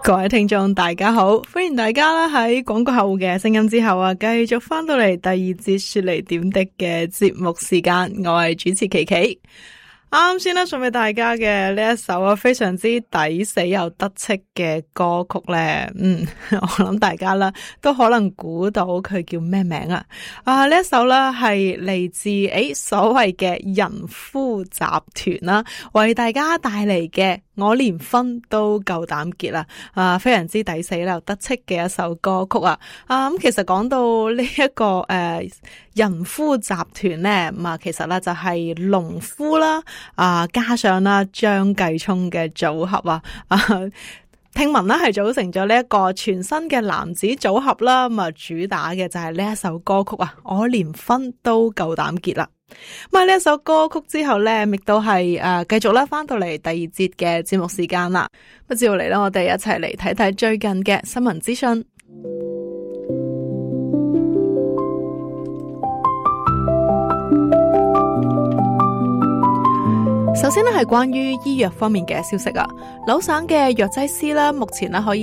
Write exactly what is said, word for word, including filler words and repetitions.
各位聽眾大家好，歡迎大家啦喺廣告客戶嘅聲音之後啊，繼續翻到嚟第二節說嚟點滴嘅節目時間，我係主持琪琪。啱先咧送俾大家嘅呢一首啊，非常之抵死又得戚嘅歌曲咧，嗯，我諗大家啦都可能估到佢叫咩名啊？啊，呢一首咧係嚟自誒所謂嘅人夫集團啦，為大家帶嚟嘅我連婚都夠膽結啦，啊，非常之抵死又得戚嘅一首歌曲啊！啊，咁其實講到呢、這、一個誒、呃、人夫集團咧，咁啊，其實咧就係農夫啦。啊，加上啦張繼聰嘅組合啊，啊，聽聞咧係組成咗呢一個全新嘅男子組合啦，咁啊主打嘅就係呢一首歌曲啊，我連婚都夠膽結啦。咁啊呢一首歌曲之後咧，亦都係誒繼續咧翻到嚟第二節嘅節目時間啦。咁接落嚟咧，我哋一齊嚟睇睇最近嘅新聞資訊。首先咧係關於醫藥方面嘅消息啊，紐省嘅藥劑師啦，目前咧可以